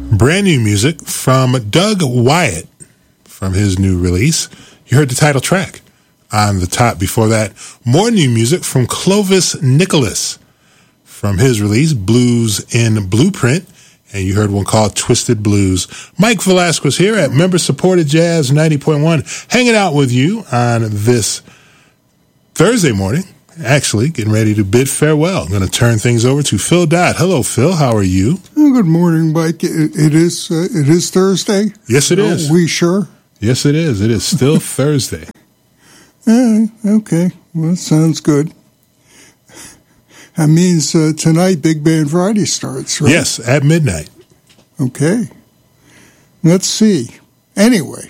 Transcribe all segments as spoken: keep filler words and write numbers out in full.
Brand new music from Doug Wyatt from his new release. You heard the title track on the top. Before that, more new music from Clovis Nicholas from his release, Blues in Blueprint. And you heard one called Twisted Blues. Mike Velasquez here at member-supported Jazz ninety point one, hanging out with you on this Thursday morning. Actually, getting ready to bid farewell. I'm going to turn things over to Phil Dodd. Hello, Phil. How are you? Good morning, Mike. It, it is uh, it is Thursday. Yes, it is. Are we sure? Yes, it is. It is still Thursday. Uh, okay. Well, sounds good. That means uh, tonight Big Band Friday starts, right? Yes, at midnight. Okay. Let's see. Anyway,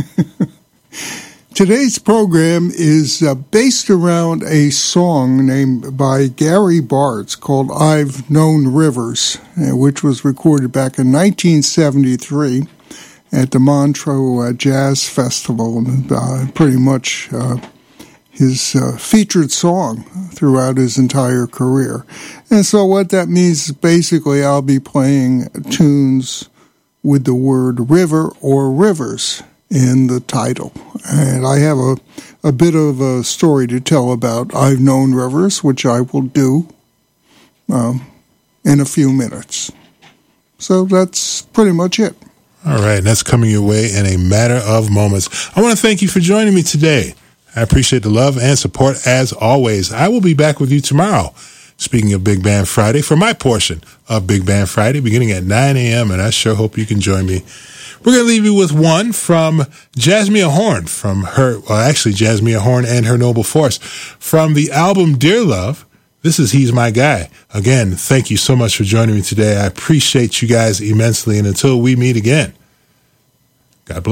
today's program is uh, based around a song named by Gary Bartz called I've Known Rivers, uh, which was recorded back in nineteen seventy-three at the Montreux uh, Jazz Festival. And, uh, pretty much uh, his uh, featured song throughout his entire career. And so what that means is basically I'll be playing tunes with the word river or rivers in the title. And I have a, a bit of a story to tell about I've Known Rivers, which I will do um, in a few minutes. So that's pretty much it. All right, and that's coming your way in a matter of moments. I want to thank you for joining me today. I appreciate the love and support as always. I will be back with you tomorrow. Speaking of Big Band Friday, for my portion of Big Band Friday, beginning at nine a.m., and I sure hope you can join me. We're going to leave you with one from Jasmia Horn, from her, well, actually, Jasmia Horn and Her Noble Force, from the album Dear Love. This is He's My Guy. Again, thank you so much for joining me today. I appreciate you guys immensely, and until we meet again, God bless.